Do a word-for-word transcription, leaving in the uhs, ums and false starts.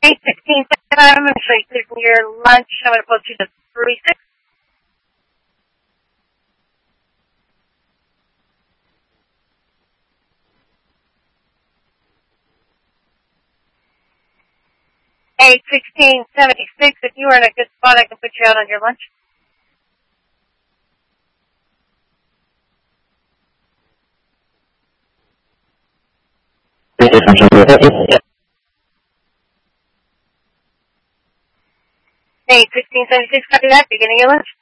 eight sixteen, I'm going to show you clear from your lunch. I'm going to put you to three six. eight sixteen seventy-six, if you are in a good spot, I can put you out on your lunch. eight sixteen seventy-six, copy that, beginning your lunch.